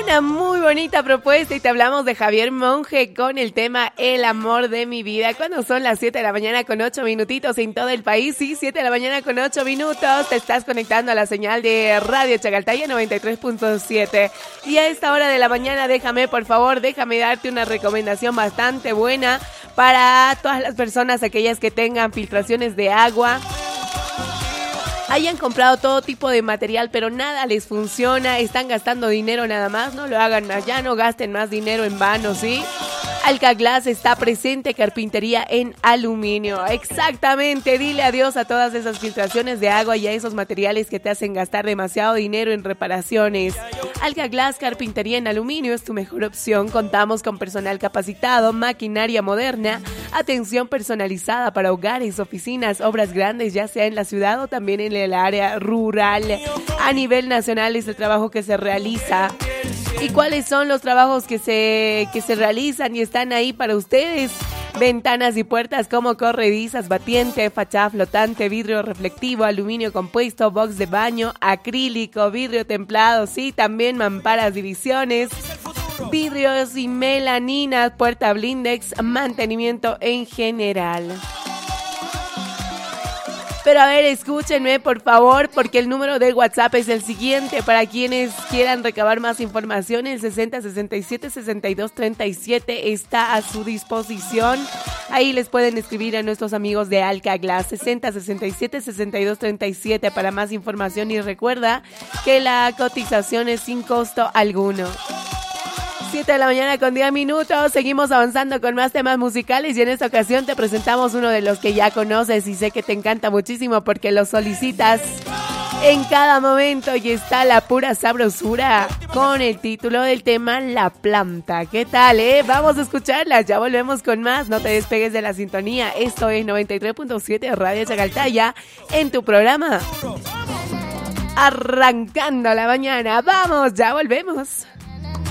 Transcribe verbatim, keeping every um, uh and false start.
Una muy bonita propuesta y te hablamos de Javier Monge con el tema El amor de mi vida. Cuando son las siete de la mañana con ocho minutitos en todo el país, sí, siete de la mañana con ocho minutos, te estás conectando a la señal de Radio Chacaltaya noventa y tres punto siete. Y a esta hora de la mañana, déjame, por favor, déjame darte una recomendación bastante buena para todas las personas, aquellas que tengan filtraciones de agua, hayan comprado todo tipo de material, pero nada les funciona, están gastando dinero nada más, no lo hagan más, ya no gasten más dinero en vano, ¿sí? Alcaglass está presente, carpintería en aluminio. Exactamente, dile adiós a todas esas filtraciones de agua y a esos materiales que te hacen gastar demasiado dinero en reparaciones. Alcaglass, carpintería en aluminio es tu mejor opción. Contamos con personal capacitado, maquinaria moderna, atención personalizada para hogares, oficinas, obras grandes, ya sea en la ciudad o también en el área rural. A nivel nacional es el trabajo que se realiza. ¿Y cuáles son los trabajos que se, que se realizan y están ahí para ustedes? Ventanas y puertas como corredizas, batiente, fachada flotante, vidrio reflectivo, aluminio compuesto, box de baño, acrílico, vidrio templado, sí, también mamparas, divisiones, vidrios y melanina, puerta blindex, mantenimiento en general. Pero a ver, escúchenme por favor, porque el número de WhatsApp es el siguiente. Para quienes quieran recabar más información, el sesenta sesenta y siete sesenta y dos treinta y siete está a su disposición. Ahí les pueden escribir a nuestros amigos de Alcaglass, sesenta sesenta y siete sesenta y dos treinta y siete para más información. Y recuerda que la cotización es sin costo alguno. siete de la mañana con diez minutos, seguimos avanzando con más temas musicales y en esta ocasión te presentamos uno de los que ya conoces y sé que te encanta muchísimo porque lo solicitas en cada momento y está la pura sabrosura con el título del tema La Planta. ¿Qué tal, eh? Vamos a escucharlas, ya volvemos con más, no te despegues de la sintonía. Esto es noventa y tres punto siete Radio Chacaltaya en tu programa Arrancando la Mañana. Vamos, ya volvemos.